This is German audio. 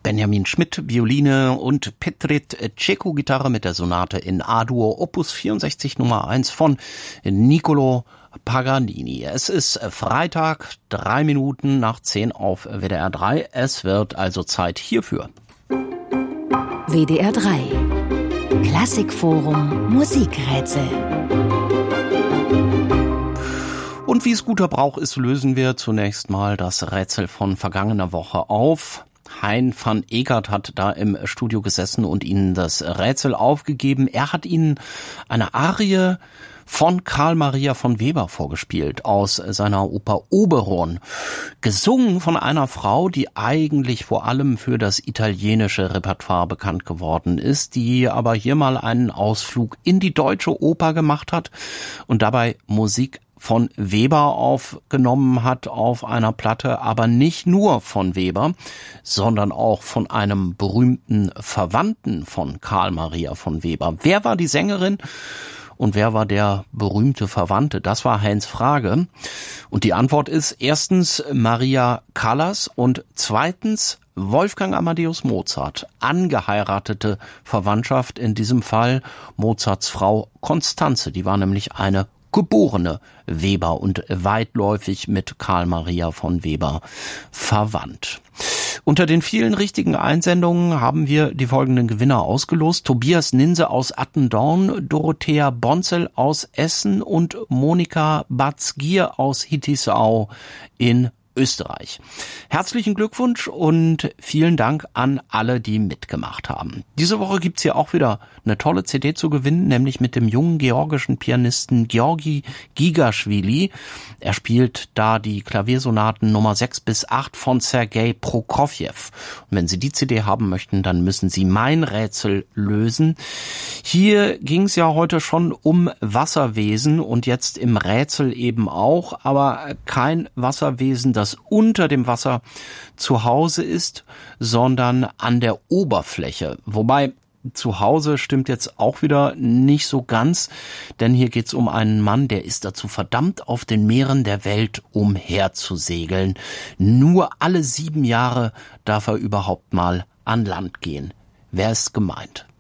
Benjamin Schmidt, Violine und Petrit Cecco, Gitarre mit der Sonate in A-Dur, Opus 64 Nummer 1 von Niccolò Paganini. Es ist Freitag, 3 Minuten nach 10 auf WDR 3. Es wird also Zeit hierfür. WDR 3 Klassikforum Musikrätsel. Und wie es guter Brauch ist, lösen wir zunächst mal das Rätsel von vergangener Woche auf. Hein van Egert hat da im Studio gesessen und Ihnen das Rätsel aufgegeben. Er hat Ihnen eine Arie von Carl Maria von Weber vorgespielt aus seiner Oper Oberon, gesungen von einer Frau, die eigentlich vor allem für das italienische Repertoire bekannt geworden ist, die aber hier mal einen Ausflug in die deutsche Oper gemacht hat und dabei Musik von Weber aufgenommen hat auf einer Platte, aber nicht nur von Weber, sondern auch von einem berühmten Verwandten von Carl Maria von Weber. Wer war die Sängerin und wer war der berühmte Verwandte? Das war Heinz' Frage. Und die Antwort ist erstens Maria Callas und zweitens Wolfgang Amadeus Mozart. Angeheiratete Verwandtschaft in diesem Fall Mozarts Frau Constanze. Die war nämlich eine geborene Weber und weitläufig mit Carl Maria von Weber verwandt. Unter den vielen richtigen Einsendungen haben wir die folgenden Gewinner ausgelost. Tobias Ninse aus Attendorn, Dorothea Bonzel aus Essen und Monika Batzgier aus Hittisau in Österreich. Herzlichen Glückwunsch und vielen Dank an alle, die mitgemacht haben. Diese Woche gibt's hier auch wieder eine tolle CD zu gewinnen, nämlich mit dem jungen georgischen Pianisten Georgi Gigaschwili. Er spielt da die Klaviersonaten Nummer 6 bis 8 von Sergei Prokofjew. Und wenn Sie die CD haben möchten, dann müssen Sie mein Rätsel lösen. Hier ging's ja heute schon um Wasserwesen und jetzt im Rätsel eben auch, aber kein Wasserwesen, das unter dem Wasser zu Hause ist, sondern an der Oberfläche. Wobei zu Hause stimmt jetzt auch wieder nicht so ganz, denn hier geht's um einen Mann, der ist dazu verdammt, auf den Meeren der Welt umherzusegeln. Nur alle 7 Jahre darf er überhaupt mal an Land gehen. Wer ist gemeint?